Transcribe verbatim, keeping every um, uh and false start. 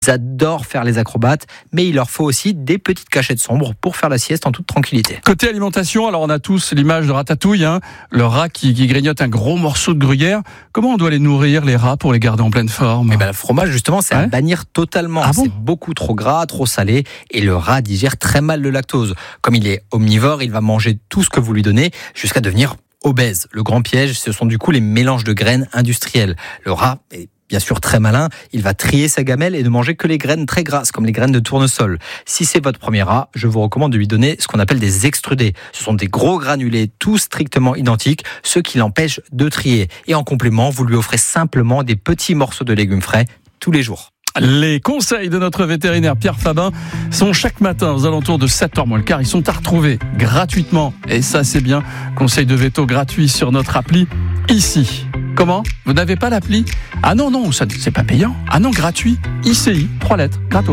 ils adorent faire les acrobates, mais il leur faut aussi des petites cachettes sombres pour faire la sieste en toute tranquillité. Côté alimentation, alors on a tous l'image de Ratatouille, hein, le rat qui, qui grignote un gros morceau de gruyère. Comment on doit les nourrir, les rats, pour les garder en pleine forme ? Eh ben, le fromage, justement, c'est Ouais. à bannir totalement. Ah bon ? C'est beaucoup trop gras, trop salé, et le rat digère très mal le lactose. Comme il est omnivore, il va manger tout ce que vous lui donnez, jusqu'à devenir obèse. Le grand piège, ce sont du coup les mélanges de graines industrielles. Le rat est bien sûr très malin, il va trier sa gamelle et ne manger que les graines très grasses, comme les graines de tournesol. Si c'est votre premier rat, je vous recommande de lui donner ce qu'on appelle des extrudés. Ce sont des gros granulés, tous strictement identiques, ce qui l'empêche de trier. Et en complément, vous lui offrez simplement des petits morceaux de légumes frais tous les jours. Les conseils de notre vétérinaire Pierre Fabin sont chaque matin aux alentours de sept heures moins le quart. Ils sont à retrouver gratuitement. Et ça, c'est bien. Conseil de veto gratuit sur notre appli ici. Comment ? Vous n'avez pas l'appli ? Ah non, non, ça, c'est pas payant. Ah non, gratuit. I C I, trois lettres, gratos.